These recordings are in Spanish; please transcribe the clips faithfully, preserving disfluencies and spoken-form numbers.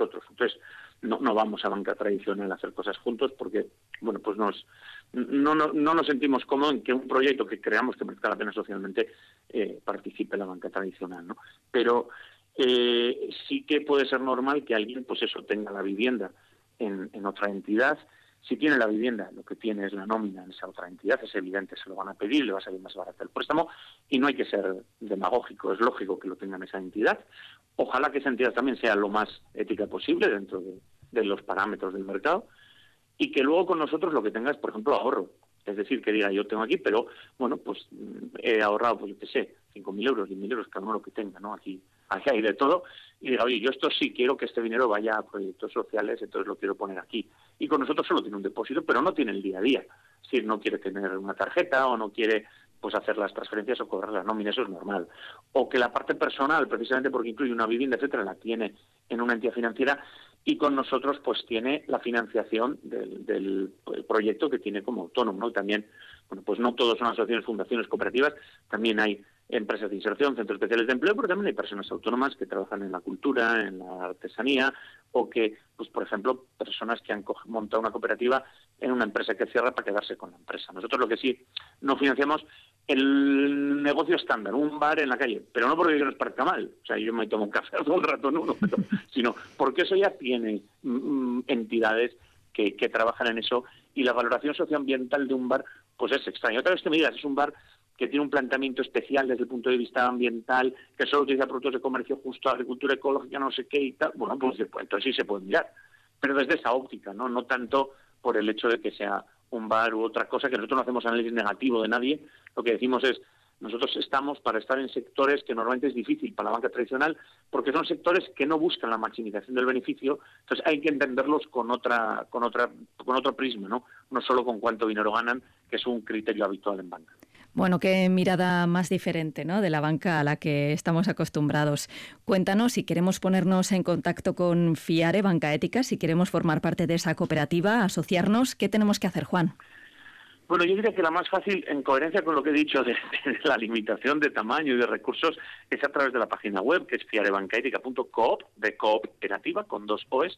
nosotros. Entonces, no, no vamos a banca tradicional a hacer cosas juntos porque, bueno, pues nos no, no, no nos sentimos cómodos en que un proyecto que creamos que merezca la pena socialmente eh, participe en la banca tradicional, ¿no? Pero eh, sí que puede ser normal que alguien, pues eso, tenga la vivienda en, en otra entidad. Si tiene la vivienda, lo que tiene es la nómina en esa otra entidad, es evidente, se lo van a pedir, le va a salir más barato el préstamo, y no hay que ser demagógico, es lógico que lo tenga en esa entidad. Ojalá que esa entidad también sea lo más ética posible dentro de, de los parámetros del mercado, y que luego con nosotros lo que tenga es, por ejemplo, ahorro. Es decir, que diga, yo tengo aquí, pero, bueno, pues he ahorrado, pues yo qué sé, cinco mil euros, diez mil euros, cada uno lo que tenga, ¿no? Aquí, aquí hay de todo. Y diga, oye, yo esto sí quiero que este dinero vaya a proyectos sociales, entonces lo quiero poner aquí. Y con nosotros solo tiene un depósito, pero no tiene el día a día. Es decir, no quiere tener una tarjeta o no quiere pues hacer las transferencias o cobrar las nóminas, eso es normal. O que la parte personal, precisamente porque incluye una vivienda, etcétera, la tiene en una entidad financiera, y con nosotros pues tiene la financiación del, del proyecto que tiene como autónomo, ¿no? Y también, bueno, pues no todos son asociaciones, fundaciones, cooperativas, también hay empresas de inserción, centros especiales de empleo, pero también hay personas autónomas que trabajan en la cultura, en la artesanía, o que, pues por ejemplo, personas que han montado una cooperativa en una empresa que cierra para quedarse con la empresa. Nosotros lo que sí no financiamos el negocio estándar, un bar en la calle, pero no porque nos parezca mal, o sea, yo me tomo un café todo el rato en uno, pero, sino porque eso ya tiene mm, entidades que, que trabajan en eso, y la valoración socioambiental de un bar pues es extraña. Otra vez que me digas, es un bar que tiene un planteamiento especial desde el punto de vista ambiental, que solo utiliza productos de comercio justo, agricultura ecológica, no sé qué y tal, bueno, pues entonces sí se puede mirar, pero desde esa óptica, no no tanto por el hecho de que sea un bar u otra cosa, que nosotros no hacemos análisis negativo de nadie, lo que decimos es, nosotros estamos para estar en sectores que normalmente es difícil para la banca tradicional, porque son sectores que no buscan la maximización del beneficio, entonces hay que entenderlos con otra con otra con otro prisma, no no solo con cuánto dinero ganan, que es un criterio habitual en banca. Bueno, qué mirada más diferente, ¿no?, de la banca a la que estamos acostumbrados. Cuéntanos, si queremos ponernos en contacto con Fiare Banca Ética, si queremos formar parte de esa cooperativa, asociarnos, ¿qué tenemos que hacer, Juan? Bueno, yo diría que la más fácil, en coherencia con lo que he dicho de, de la limitación de tamaño y de recursos, es a través de la página web, que es fiare banca ética punto coop, de cooperativa, con dos oes,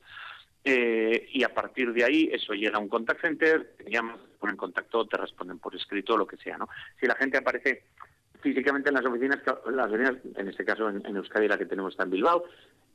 eh, y a partir de ahí eso llega a un contact center, te llaman, te ponen en contacto, te responden por escrito, lo que sea, ¿no? Si la gente aparece físicamente en las oficinas, las oficinas en este caso en, en Euskadi, la que tenemos está en Bilbao,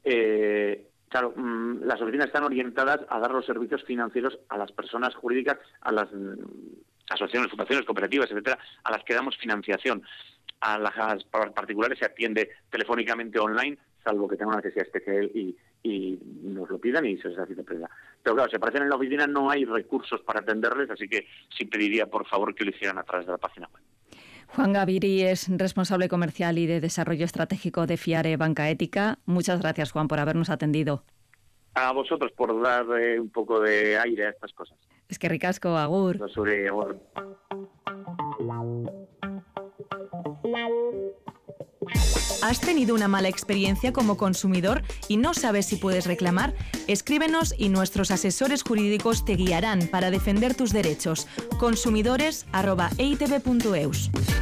eh, claro, mmm, las oficinas están orientadas a dar los servicios financieros a las personas jurídicas, a las mmm, asociaciones, fundaciones, cooperativas, etcétera, a las que damos financiación. A las particulares se atiende telefónicamente online, salvo que tenga una necesidad especial y, y nos lo pidan y se les hace previa. Pero claro, si aparecen en la oficina no hay recursos para atenderles, así que sí pediría por favor que lo hicieran a través de la página web. Juan Gaviri es responsable comercial y de desarrollo estratégico de Fiare Banca Ética. Muchas gracias, Juan, por habernos atendido. A vosotros por dar eh, un poco de aire a estas cosas. Es que ricasco, agur. Sobre, agur. ¿Has tenido una mala experiencia como consumidor y no sabes si puedes reclamar? Escríbenos y nuestros asesores jurídicos te guiarán para defender tus derechos. consumidores arroba e i te be punto eus.